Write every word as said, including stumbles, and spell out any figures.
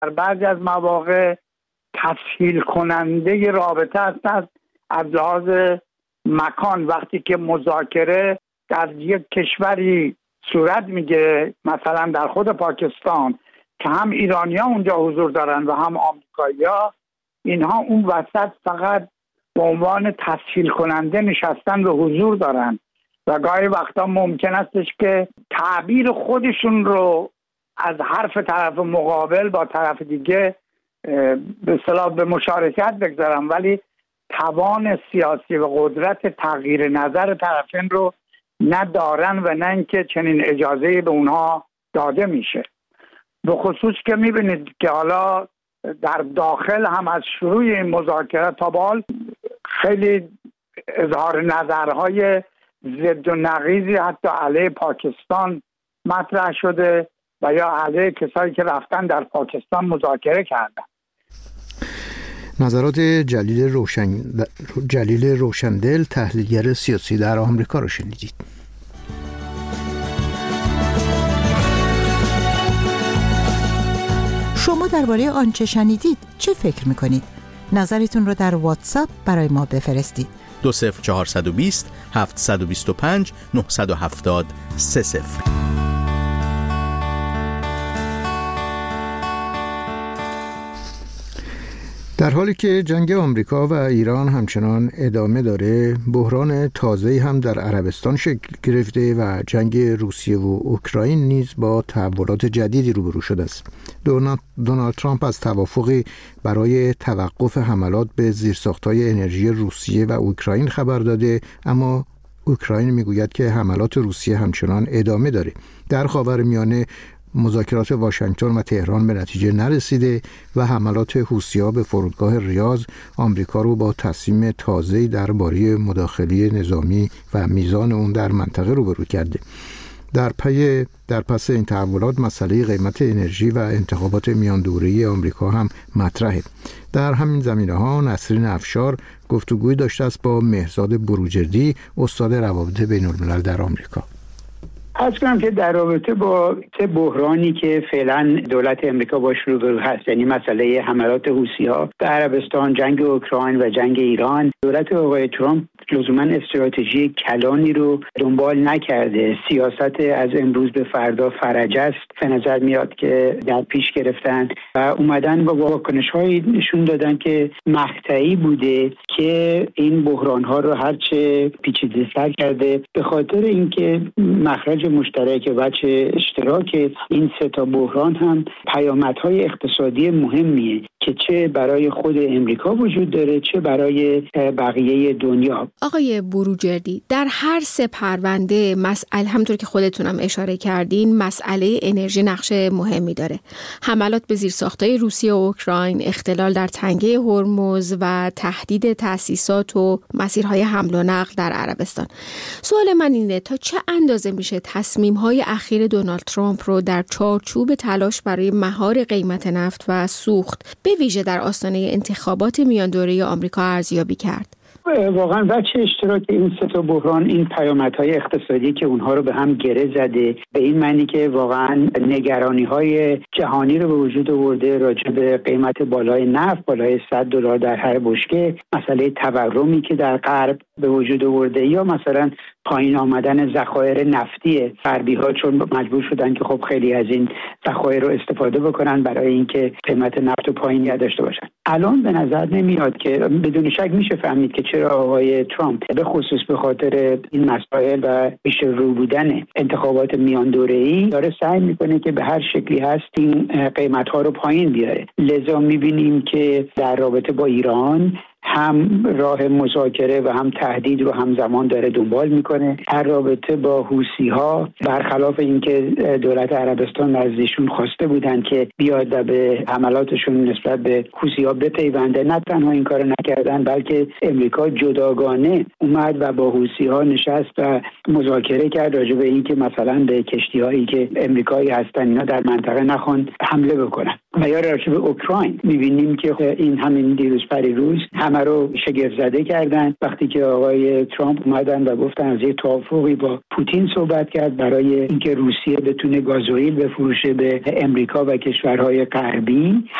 در بعضی از مواقع تسهیل کننده رابطه هستند. از لحاظ مکان وقتی که مذاکره در یک کشوری صورت میگیره، مثلا در خود پاکستان که هم ایرانی‌ها اونجا حضور دارن و هم آمریکایی‌ها، اینها اون وسط فقط به عنوان تسهیل کننده نشستن و حضور دارن و گاهی وقتا ممکن استش که تعبیر خودشون رو از حرف طرف مقابل با طرف دیگه به اصطلاح به مشارکت بگذارن، ولی توان سیاسی و قدرت تغییر نظر طرفین رو ندارن و نه اینکه چنین اجازه‌ای به اونها داده میشه. به خصوص که میبینید که حالا در داخل هم از شروع این مذاکرات تا به حال خیلی اظهار نظرهای ضد و نقیضی حتی علیه پاکستان مطرح شده و یا علیه کسایی که رفتن در پاکستان مذاکره کردن. نظرات جلیل روشن جلیل روشندل، تحلیلگر سیاسی در آمریکا رو شنیدید. شما درباره آنچه شنیدید چه فکر میکنید؟ نظرتون رو در واتساپ برای ما بفرستید. دو صفر چهارصد و بیست هفتصد و بیست و پنج نهصد و هفتاد سه صفر. در حالی که جنگ آمریکا و ایران همچنان ادامه داره، بحران تازه‌ای هم در عربستان شکل گرفته و جنگ روسیه و اوکراین نیز با تحولات جدیدی روبرو شده است. دونالد ترامپ از توافقی برای توقف حملات به زیرساخت‌های انرژی روسیه و اوکراین خبر داده، اما اوکراین میگوید که حملات روسیه همچنان ادامه داره. در خاورمیانه مذاکرات واشنگتن و تهران به نتیجه نرسیده و حملات حوثی‌ها به فرودگاه ریاض آمریکا رو با تصمیم تازه‌ای درباره مداخله نظامی و میزان اون در منطقه روبرو کرده. در پی در پس این تحولات مسئله قیمت انرژی و انتخابات میان دوره‌ای آمریکا هم مطرحه. در همین زمینه‌ها نسرین افشار گفتگویی داشته است با مهرزاد بروجردی، استاد روابط بین‌الملل در آمریکا. از کنم که در رابطه با بحرانی که فعلا دولت امریکا باش روبرو هست، یعنی مسئله حملات حوثی‌ها به عربستان، جنگ اوکراین و جنگ ایران، دولت آقای ترامپ لزوما استراتژی کلانی رو دنبال نکرده. سیاست از امروز به فردا فرج است به نظر میاد که در پیش گرفتن و اومدن با واکنش‌هایی نشون دادن که مقطعی بوده که این بحران‌ها رو هرچه پیچیده‌تر کرده، به خاطر اینکه مخرج مشترک وجه اشتراک این سه تا بحران هم پیامدهای اقتصادی مهمیه که چه برای خود امریکا وجود داره چه برای بقیه دنیا. آقای بروجردی، در هر سه پرونده مسئله، همونطور که خودتونم اشاره کردین، مسئله انرژی نقش مهمی داره. حملات به زیرساخت‌های روسیه و اوکراین، اختلال در تنگه هرمز و تهدید تأسیسات و مسیرهای حمل و نقل در عربستان. سوال من اینه تا چه اندازه میشه تصمیم‌های اخیر دونالد ترامپ رو در چارچوب تلاش برای مهار قیمت نفت و سوخت به ویژه در آستانه انتخابات میان دوره آمریکا ارزیابی کرد؟ واقعا بچه اشتراک این سه تا بحران، این پیامدهای اقتصادی که اونها رو به هم گره زده، به این معنی که واقعا نگرانی‌های جهانی رو به وجود آورده راجع به قیمت بالای نفت، بالای صد دلار در هر بشکه، مسئله تورمی که در غرب به وجود آورده، یا مثلا پایین آمدن ذخایر نفتی غربی‌ها چون مجبور شدن که خب خیلی از این ذخایر رو استفاده بکنن برای اینکه قیمت نفت رو پایین نگه داشته باشن. الان به نظر نمیاد که بدون شک میشه فهمید که چرا آقای ترامپ به خصوص به خاطر این مسائل و پیش رو بودن انتخابات میان دوره‌ای داره سعی میکنه که به هر شکلی هست این قیمت‌ها رو پایین بیاره. لذا میبینیم که در رابطه با ایران هم راه مذاکره و هم تهدید رو همزمان داره دنبال میکنه. در رابطه با حوثی‌ها، برخلاف اینکه دولت عربستان نزدیشون خواسته بودن که بیاد و به حملاتشون نسبت به حوثی‌ها بپیونده، نه تنها این کارو نکردن بلکه امریکا جداگانه اومد و با حوثی‌ها نشست و مذاکره کرد راجع به اینکه مثلا به کشتی‌هایی که امریکایی هستن اینا در منطقه نخوان حمله بکنن. و یا راجع به اوکراین می‌بینیم که این همین دیروز پریروز همه رو شگفت زده کردن وقتی که آقای ترامپ اومدن و گفتن از یک توافقی با پوتین صحبت کرد برای اینکه روسیه بتونه گازوئیل بفروشه به امریکا و کشورهای غربی.